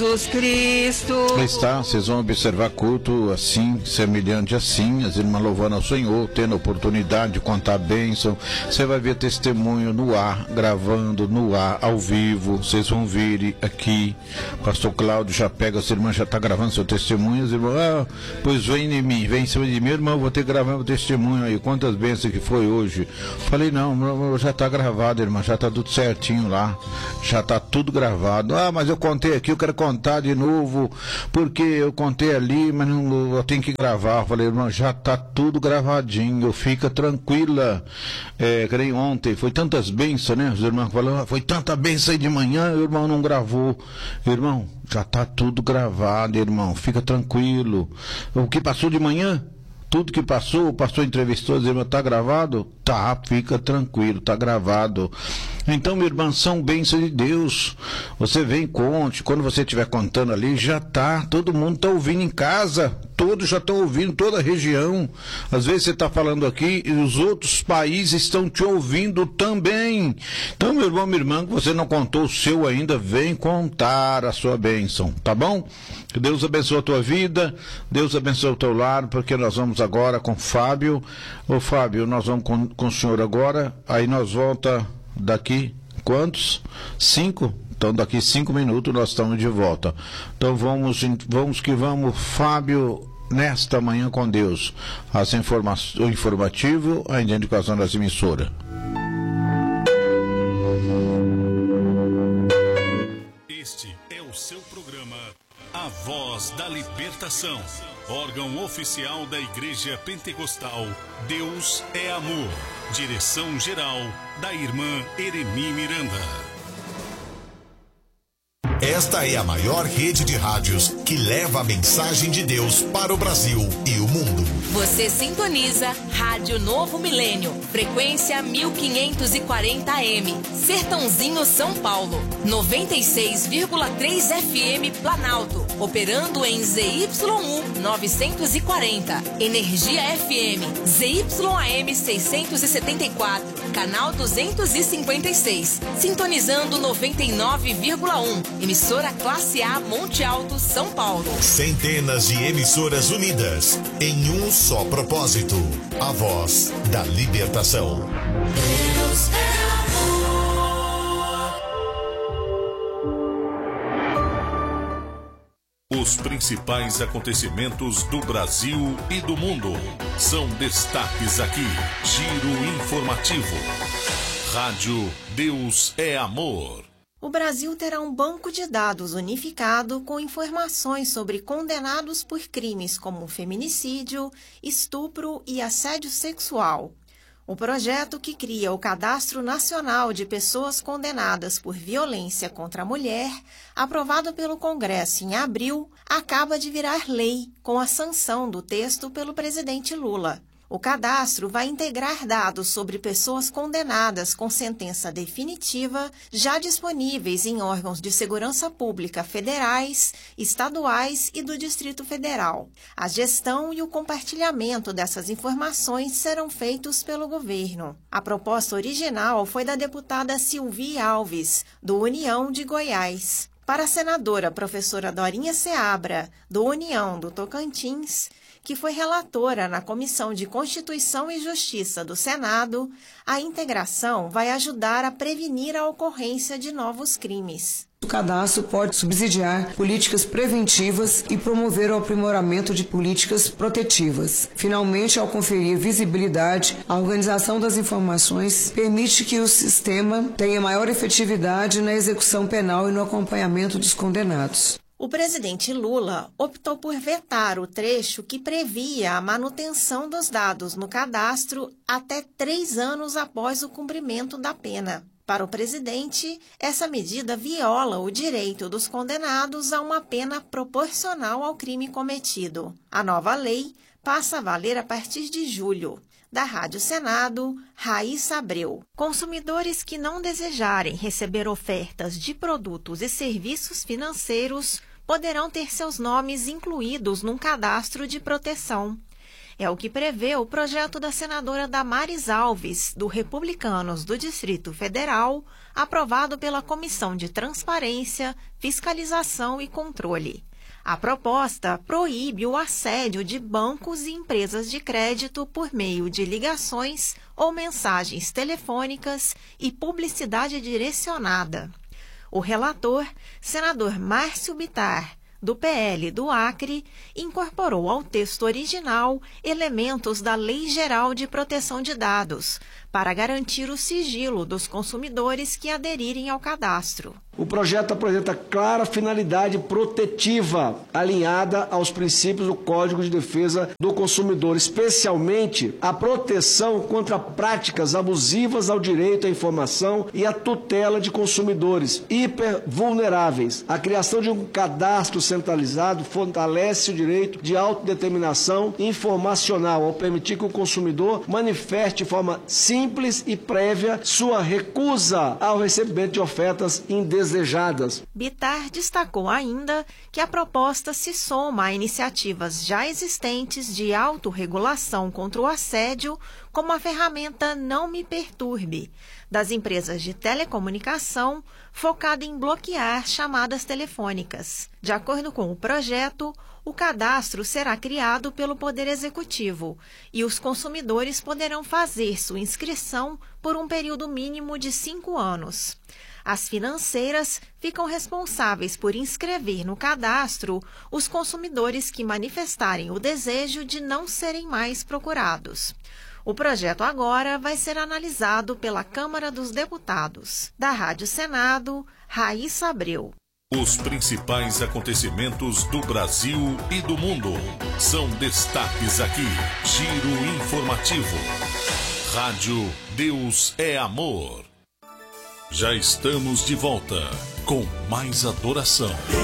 Jesus Cristo. Está, vocês vão observar culto assim, semelhante assim, as irmãs louvando ao Senhor, tendo a oportunidade de contar a bênção. Você vai ver testemunho no ar, gravando no ar, ao vivo. Vocês vão vir aqui. Pastor Cláudio já pega, as irmãs já está gravando seu testemunho. As irmãs, pois vem em mim, vem em cima de mim, irmão, vou ter que gravar meu testemunho aí. Quantas bênçãos que foi hoje? Falei, não, já está gravado, irmã, já está tudo certinho lá. Já está tudo gravado. Mas eu contei aqui, eu quero contar de novo, porque eu contei ali, mas não, eu tenho que gravar. Falei, irmão, já tá tudo gravadinho, fica tranquila. Que nem ontem, foi tantas bênçãos, né? Os irmãos falaram, foi tanta bênção aí de manhã, o irmão não gravou. Irmão, já tá tudo gravado, irmão, fica tranquilo. O que passou de manhã? Tudo que passou, o pastor entrevistou, os irmãos, tá gravado? Tá, fica tranquilo, tá gravado. Então, minha irmã, são bênçãos de Deus. Você vem, conte, quando você estiver contando ali, já tá, todo mundo tá ouvindo em casa, todos já estão ouvindo, toda a região. Às vezes você está falando aqui e os outros países estão te ouvindo também. Então, meu irmão, minha irmã, que você não contou o seu ainda, vem contar a sua bênção, tá bom? Que Deus abençoe a tua vida, Deus abençoe o teu lar, porque nós vamos agora com Fábio. Ô Fábio, nós vamos com o senhor agora, aí nós volta daqui, quantos? 5? Então daqui 5 minutos nós estamos de volta. Então vamos que vamos, Fábio, nesta manhã com Deus. O informativo, a indicação das emissoras. Este é o seu programa A Voz da Libertação, órgão oficial da Igreja Pentecostal Deus é Amor. Direção geral da irmã Eremi Miranda. Esta é a maior rede de rádios que leva a mensagem de Deus para o Brasil e o mundo. Você sintoniza Rádio Novo Milênio, frequência 1540 AM, Sertãozinho, São Paulo, 96,3 FM Planalto, operando em ZYU 940, Energia FM, ZYAM 674, canal 256, sintonizando 99,1, emissora Classe A Monte Alto, São Paulo. Centenas de emissoras unidas em um só propósito: a voz da libertação. Deus é amor. Os principais acontecimentos do Brasil e do mundo são destaques aqui. Giro informativo. Rádio Deus é Amor. O Brasil terá um banco de dados unificado com informações sobre condenados por crimes como feminicídio, estupro e assédio sexual. O projeto que cria o Cadastro Nacional de Pessoas Condenadas por Violência contra a Mulher, aprovado pelo Congresso em abril, acaba de virar lei com a sanção do texto pelo presidente Lula. O cadastro vai integrar dados sobre pessoas condenadas com sentença definitiva, já disponíveis em órgãos de segurança pública federais, estaduais e do Distrito Federal. A gestão e o compartilhamento dessas informações serão feitos pelo governo. A proposta original foi da deputada Silvi Alves, do União de Goiás. Para a senadora professora Dorinha Seabra, do União do Tocantins, que foi relatora na Comissão de Constituição e Justiça do Senado, a integração vai ajudar a prevenir a ocorrência de novos crimes. O cadastro pode subsidiar políticas preventivas e promover o aprimoramento de políticas protetivas. Finalmente, ao conferir visibilidade, a organização das informações permite que o sistema tenha maior efetividade na execução penal e no acompanhamento dos condenados. O presidente Lula optou por vetar o trecho que previa a manutenção dos dados no cadastro até 3 anos após o cumprimento da pena. Para o presidente, essa medida viola o direito dos condenados a uma pena proporcional ao crime cometido. A nova lei passa a valer a partir de julho. Da Rádio Senado, Raíssa Abreu. Consumidores que não desejarem receber ofertas de produtos e serviços financeiros poderão ter seus nomes incluídos num cadastro de proteção. É o que prevê o projeto da senadora Damares Alves, do Republicanos do Distrito Federal, aprovado pela Comissão de Transparência, Fiscalização e Controle. A proposta proíbe o assédio de bancos e empresas de crédito por meio de ligações ou mensagens telefônicas e publicidade direcionada. O relator, senador Márcio Bittar, do PL do Acre, incorporou ao texto original elementos da Lei Geral de Proteção de Dados, para garantir o sigilo dos consumidores que aderirem ao cadastro. O projeto apresenta clara finalidade protetiva, alinhada aos princípios do Código de Defesa do Consumidor, especialmente a proteção contra práticas abusivas ao direito à informação e à tutela de consumidores hipervulneráveis. A criação de um cadastro centralizado fortalece o direito de autodeterminação informacional, ao permitir que o consumidor manifeste de forma simples e prévia sua recusa ao recebimento de ofertas indesejadas. Bittar destacou ainda que a proposta se soma a iniciativas já existentes de autorregulação contra o assédio, como a ferramenta Não Me Perturbe, das empresas de telecomunicação, focada em bloquear chamadas telefônicas. De acordo com o projeto, o cadastro será criado pelo Poder Executivo e os consumidores poderão fazer sua inscrição por um período mínimo de 5 anos. As financeiras ficam responsáveis por inscrever no cadastro os consumidores que manifestarem o desejo de não serem mais procurados. O projeto agora vai ser analisado pela Câmara dos Deputados. Da Rádio Senado, Raíssa Abreu. Os principais acontecimentos do Brasil e do mundo são destaques aqui. Giro informativo. Rádio Deus é Amor. Já estamos de volta com mais adoração.